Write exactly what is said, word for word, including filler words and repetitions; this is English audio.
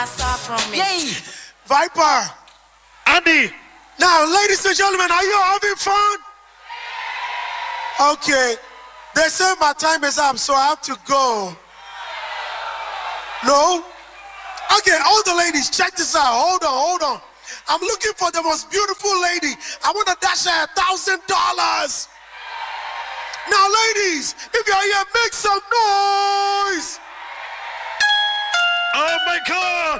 from me. Yay. Viper. Andy. Now, ladies and gentlemen, are you having fun? Okay. They say my time is up, so I have to go. No? Okay, all the ladies, check this out. Hold on, hold on. I'm looking for the most beautiful lady. I want to dash her a thousand dollars. Now, ladies, if you're here, make some noise. Oh my God.